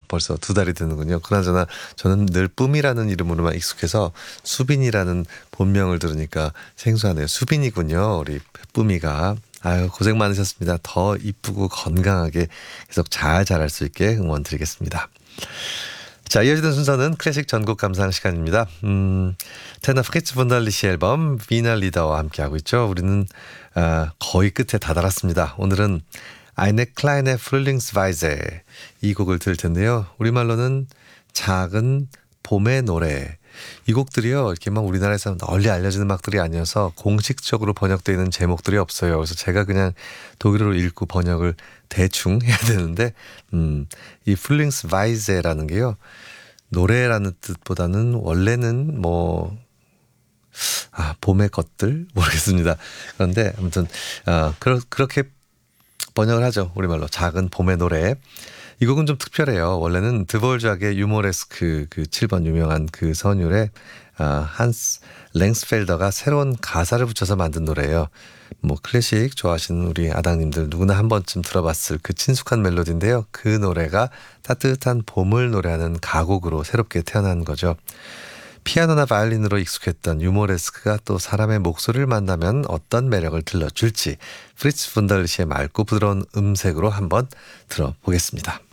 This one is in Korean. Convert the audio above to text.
벌써 2달이 되는군요. 그나저나 저는 늘 뿜이라는 이름으로만 익숙해서 수빈이라는 본명을 들으니까 생소하네요. 수빈이군요. 우리 뿜이가. 아유, 고생 많으셨습니다. 더 이쁘고 건강하게 계속 잘 자랄 수 있게 응원 드리겠습니다. 자, 이어지는 순서는 클래식 전곡 감상 시간입니다. 테너 프리츠 분달리시 앨범 위너 리더와 함께하고 있죠. 우리는 거의 끝에 다다랐습니다. 오늘은 Eine kleine Frühlingsweise 이 곡을 들을 텐데요. 우리말로는 작은 봄의 노래. 이 곡들이요, 이렇게 막 우리나라에서 널리 알려진 음악들이 아니어서 공식적으로 번역되어 있는 제목들이 없어요. 그래서 제가 그냥 독일어로 읽고 번역을 대충 해야 되는데, 이 Frühlingsweise라는 게요, 노래라는 뜻보다는 원래는 봄의 것들? 모르겠습니다. 그런데 아무튼, 그렇게 번역을 하죠. 우리말로 작은 봄의 노래. 이 곡은 좀 특별해요. 원래는 드볼작의 유모레스크 그 7번 유명한 그 선율에 한스 랭스펠더가 새로운 가사를 붙여서 만든 노래예요. 클래식 좋아하시는 우리 아당님들 누구나 한 번쯤 들어봤을 그 친숙한 멜로디인데요. 그 노래가 따뜻한 봄을 노래하는 가곡으로 새롭게 태어난 거죠. 피아노나 바이올린으로 익숙했던 유모레스크가 또 사람의 목소리를 만나면 어떤 매력을 들려줄지 프리츠 분달리시의 맑고 부드러운 음색으로 한번 들어보겠습니다.